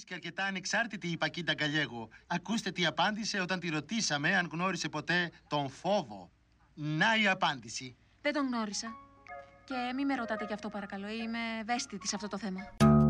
ειλικρινής και αρκετά ανεξάρτητη η Πακίντα Γκαλιέγο. Ακούστε τι απάντησε όταν τη ρωτήσαμε αν γνώρισε ποτέ τον φόβο. Να η απάντηση. Δεν τον γνώρισα. Και μη με ρωτάτε γι' αυτό παρακαλώ. Είμαι ευαίσθητη σε αυτό το θέμα.